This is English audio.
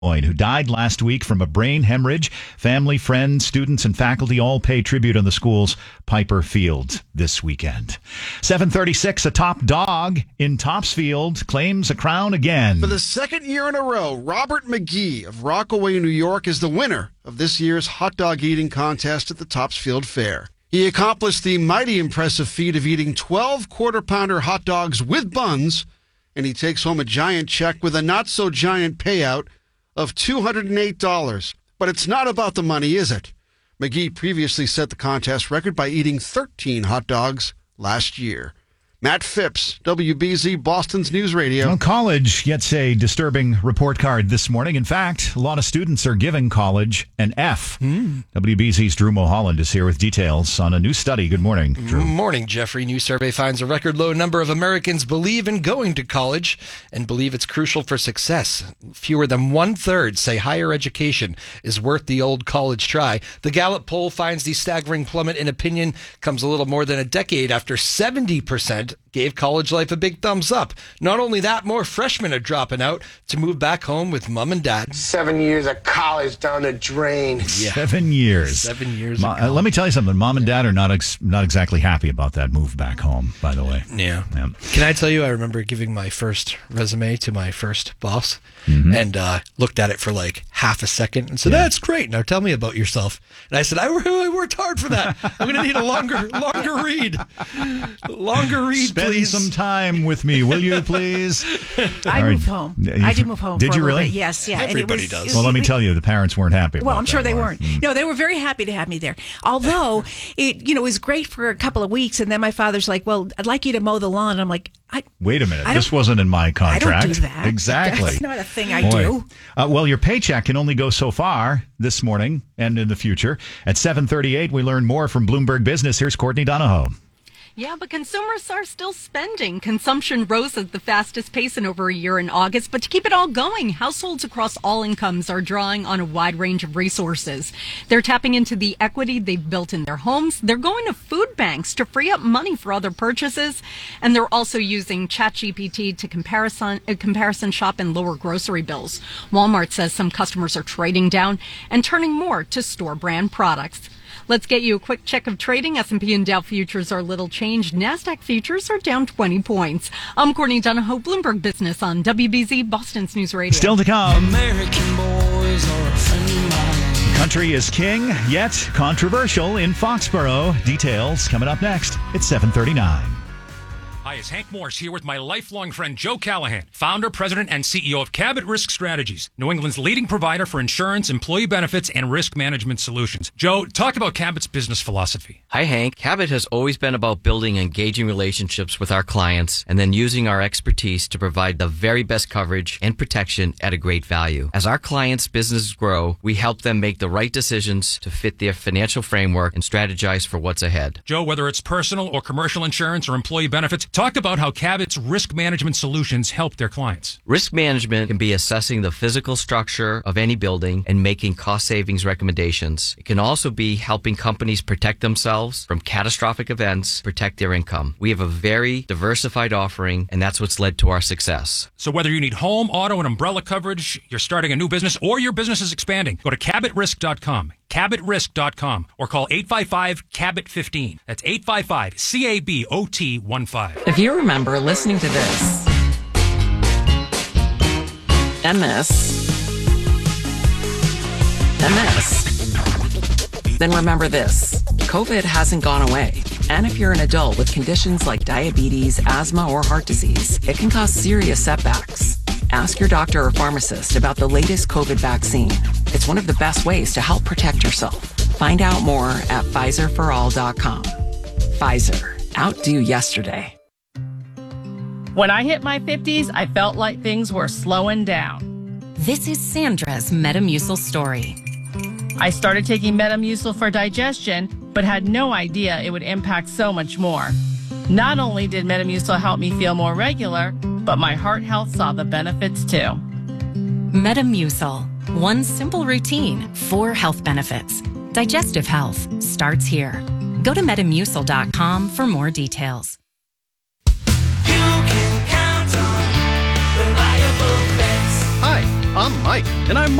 who died last week from a brain hemorrhage. Family, friends, students, and faculty all pay tribute on the school's Piper Field this weekend. 7:36, a top dog in Topsfield claims a crown again. For the second year in a row, Robert McGee of Rockaway, New York, is the winner of this year's hot dog eating contest at the Topsfield Fair. He accomplished the mighty impressive feat of eating 12 quarter-pounder hot dogs with buns, and he takes home a giant check with a not-so-giant payout of $208. But it's not about the money, is it? McGee previously set the contest record by eating 13 hot dogs last year. Matt Phipps, WBZ, Boston's News Radio. Well, college gets a disturbing report card this morning. In fact, a lot of students are giving college an F. WBZ's Drew Mulholland is here with details on a new study. Good morning, Drew. Morning, Jeffrey. New survey finds a record low number of Americans believe in going to college and believe it's crucial for success. Fewer than 1/3 say higher education is worth the old college try. The Gallup poll finds the staggering plummet in opinion comes a little more than a decade after 70% gave college life a big thumbs up. Not only that, more freshmen are dropping out to move back home with mom and dad. 7 years of college down the drain. Yeah. 7 years. 7 years. Let me tell you something. Mom and dad are not exactly happy about that move back home, by the way. Yeah. Can I tell you, I remember giving my first resume to my first boss and looked at it for like half a second and said, "That's great. Now tell me about yourself." And I said, I worked hard for that. I'm going to need a longer read. Longer read, Spend please. some time with me, will you, please? I moved home. I did move home. Did for you a little really? bit. Yes, yeah. Everybody does. Well, let me tell you, the parents weren't happy about Well, I'm sure that, they Laura. weren't. No, they were very happy to have me there. Although, it was great for a couple of weeks, and then my father's like, "Well, I'd like you to mow the lawn." And I'm like, Wait a minute. This wasn't in my contract. I don't do that. Exactly. That's not a thing I do. Well, your paycheck can only go so far this morning and in the future. At 7:38, we learn more from Bloomberg Business. Here's Courtney Donahoe. Yeah, but consumers are still spending. Consumption rose at the fastest pace in over a year in August. But to keep it all going, households across all incomes are drawing on a wide range of resources. They're tapping into the equity they've built in their homes. They're going to food banks to free up money for other purchases. And they're also using ChatGPT to comparison shop and lower grocery bills. Walmart says some customers are trading down and turning more to store brand products. Let's get you a quick check of trading. S&P and Dow futures are little changed. NASDAQ futures are down 20 points. I'm Courtney Donahoe, Bloomberg Business on WBZ, Boston's News Radio. Still to come. American boys are a friend of mine. Country is king, yet controversial in Foxborough. Details coming up next. It's 7:39. Hi, it's Hank Morse here with my lifelong friend Joe Callahan, founder, president, and CEO of Cabot Risk Strategies, New England's leading provider for insurance, employee benefits, and risk management solutions. Joe, talk about Cabot's business philosophy. Hi, Hank. Cabot has always been about building engaging relationships with our clients and then using our expertise to provide the very best coverage and protection at a great value. As our clients' businesses grow, we help them make the right decisions to fit their financial framework and strategize for what's ahead. Joe, whether it's personal or commercial insurance or employee benefits, talk about how Cabot's risk management solutions help their clients. Risk management can be assessing the physical structure of any building and making cost savings recommendations. It can also be helping companies protect themselves from catastrophic events, protect their income. We have a very diversified offering, and that's what's led to our success. So whether you need home, auto, and umbrella coverage, you're starting a new business, or your business is expanding, go to CabotRisk.com. CabotRisk.com or call 855-CABOT-15. That's 855-CABOT-15. If you remember listening to this and this and this, then remember this. COVID hasn't gone away. And if you're an adult with conditions like diabetes, asthma, or heart disease, it can cause serious setbacks. Ask your doctor or pharmacist about the latest COVID vaccine. It's one of the best ways to help protect yourself. Find out more at PfizerForAll.com. Pfizer. Outdo yesterday. When I hit my 50s, I felt like things were slowing down. This is Sandra's Metamucil story. I started taking Metamucil for digestion, but had no idea it would impact so much more. Not only did Metamucil help me feel more regular, but my heart health saw the benefits too. Metamucil. One simple routine, 4 health benefits. Digestive health starts here. Go to Metamucil.com for more details. You can count on reliable vets. Hi, I'm Mike. And I'm